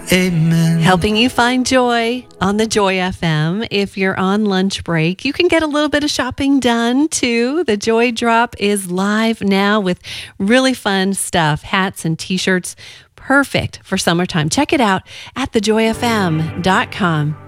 Amen. Helping you find joy on the Joy FM. If you're on lunch break, you can get a little bit of shopping done too. The Joy Drop is live now with really fun stuff, hats and t-shirts, perfect for summertime. Check it out at thejoyfm.com.